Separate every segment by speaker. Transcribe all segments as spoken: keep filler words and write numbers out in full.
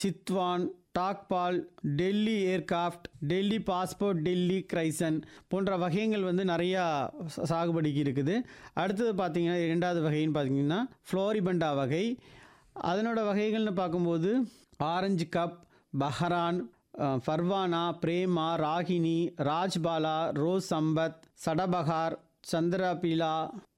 Speaker 1: சித்வான், டாக்பால், Delhi aircraft, Delhi passport, Delhi கிரைசன் போன்ற வகைகள் வந்து நிறையா சா- சாகுபடிக்கு இருக்குது. அடுத்தது பார்த்தீங்கன்னா இரண்டாவது வகைன்னு பார்த்தீங்கன்னா ஃப்ளோரிபண்டா வகை. அதனோட வகைகள்னு பார்க்கும்போது ஆரஞ்சு கப், பஹரான், அஹ், ஃபர்வானா, பிரேமா, ராகினி, ராஜ்பாலா, ரோஸ் சம்பத், சடபஹார், சந்திரபீலா,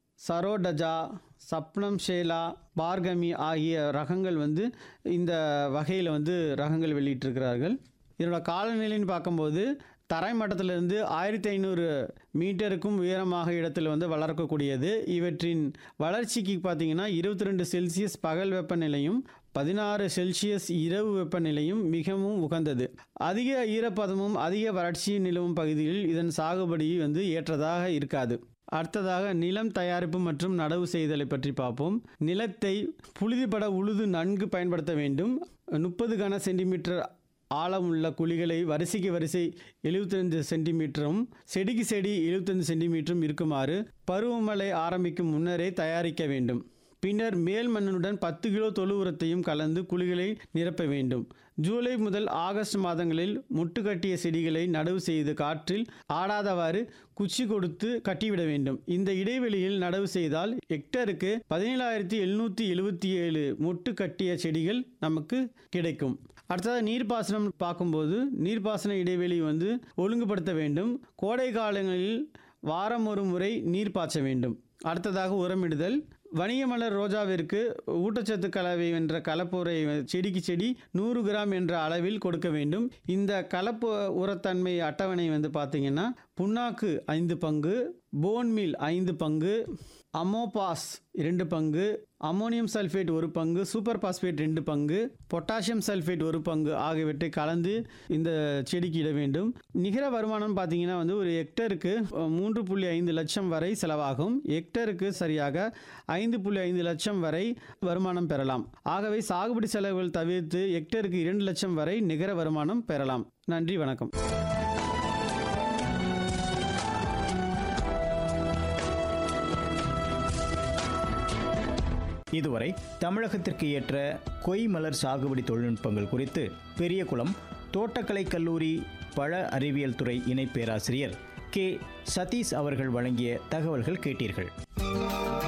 Speaker 1: சரோடஜா, சப்னம் ஷேலா, பார்கமி ஆகிய ரகங்கள் வந்து இந்த வகையில் வந்து ரகங்கள் வெளியிட்டிருக்கிறார்கள். இதனோட காலநிலைன்னு பார்க்கும்போது தரை மட்டத்திலிருந்து ஆயிரத்தி ஐநூறு மீட்டருக்கும் உயரமாக இடத்தில் வந்து வளர்க்கக்கூடியது. இவற்றின் வளர்ச்சிக்கு பார்த்தீங்கன்னா இருபத்தி ரெண்டு செல்சியஸ் பகல் வெப்பநிலையும் பதினாறு செல்சியஸ் இரவு வெப்பநிலையும் மிகவும் உகந்தது. அதிக ஈரப்பதமும் அதிக வறட்சியும் நிலவும் பகுதிகளில் இதன் சாகுபடி வந்து ஏற்றதாக இருக்காது. அடுத்ததாக நிலம் தயாரிப்பு மற்றும் நடவு செய்தலை பற்றி பார்ப்போம். நிலத்தை புழுதிப்பட உழுது நன்கு பயன்படுத்த வேண்டும். முப்பது கன சென்டிமீட்டர் ஆழமுள்ள குழிகளை வரிசைக்கு வரிசை எழுபத்தைந்து சென்டிமீட்டரும் செடிக்கு செடி எழுபத்தைந்து சென்டிமீட்டரும் இருக்குமாறு பருவமழை ஆரம்பிக்கும் முன்னரே தயாரிக்க வேண்டும். பின்னர் மேல் மண்ணுடன் பத்து கிலோ தொழு உரத்தையும் கலந்து குழிகளை நிரப்ப வேண்டும். ஜூலை முதல் ஆகஸ்ட் மாதங்களில் முட்டு கட்டிய செடிகளை நடவு செய்து காற்றில் ஆடாதவாறு குச்சி கொடுத்து கட்டிவிட வேண்டும். இந்த இடைவெளியில் நடவு செய்தால் ஹெக்டருக்கு பதினேழாயிரத்தி எழுநூற்றி எழுபத்தி ஏழு முட்டு கட்டிய செடிகள் நமக்கு கிடைக்கும். அடுத்ததாக நீர்ப்பாசனம் பார்க்கும்போது நீர்ப்பாசன இடைவெளி வந்து ஒழுங்குபடுத்த வேண்டும். கோடை காலங்களில் வாரம் ஒரு முறை நீர் பாய்ச்ச வேண்டும். அடுத்ததாக உரமிடுதல். வணிக மலர் ரோஜாவிற்கு ஊட்டச்சத்து கலவை என்ற கலப்புரை செடிக்கு செடி நூறு கிராம் என்ற அளவில் கொடுக்க வேண்டும். இந்த கலப்பு உரத்தன்மை அட்டவணை வந்து பார்த்தீங்கன்னா புண்ணாக்கு ஐந்து பங்கு, போன்மீல் ஐந்து பங்கு, அமோபாஸ் இரண்டு பங்கு, அமோனியம் சல்ஃபேட் ஒரு பங்கு, சூப்பர் பாஸ்பேட் ரெண்டு பங்கு, பொட்டாசியம் சல்ஃபேட் ஒரு பங்கு ஆகியவற்றை கலந்து இந்த செடிக்கு இட வேண்டும். நிகர வருமானம் பார்த்தீங்கன்னா வந்து ஒரு ஹெக்டருக்கு மூன்று புள்ளி ஐந்து லட்சம் வரை செலவாகும். ஹெக்டருக்கு சரியாக ஐந்து புள்ளி ஐந்து லட்சம் வரை வருமானம் பெறலாம். ஆகவே சாகுபடி செலவுகள் தவிர்த்து ஹெக்டருக்கு இரண்டு லட்சம் வரை நிகர வருமானம் பெறலாம். நன்றி, வணக்கம்.
Speaker 2: இதுவரை தமிழகத்திற்கு ஏற்ற கொய் மலர் சாகுபடி தொழில்நுட்பங்கள் குறித்து பெரியகுளம் தோட்டக்கலை கல்லூரி பழ அறிவியல் துறை இணை பேராசிரியர் கே சதீஷ் அவர்கள் வழங்கிய தகவல்கள் கேட்டீர்கள்.